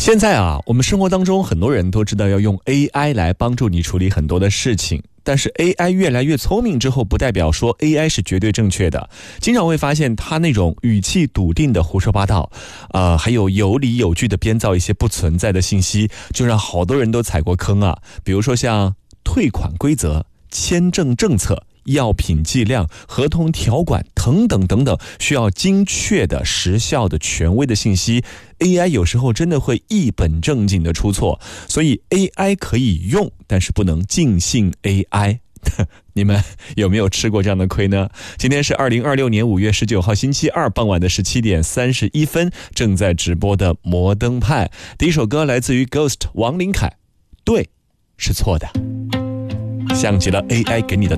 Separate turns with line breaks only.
现在啊，我们生活当中很多人都知道要用 AI 来帮助你处理很多的事情，但是 AI 越来越聪明之后，不代表说 AI 是绝对正确的。经常会发现它那种语气笃定的胡说八道，还有有理有据的编造一些不存在的信息，就让好多人都踩过坑啊。比如说像退款规则、签证政策、药品剂量、合同条款等等等等，需要精确的、时效的、权威的信息， AI 有时候真的会一本正经的出错。所以 AI 可以用，但是不能尽信 AI。 你们有没有吃过这样的亏呢？今天是2026年5月19号星期二傍晚的17点31分，正在直播的摩登派。第一首歌来自于 Ghost 王林凯，对是错的，像极了 AI 给你的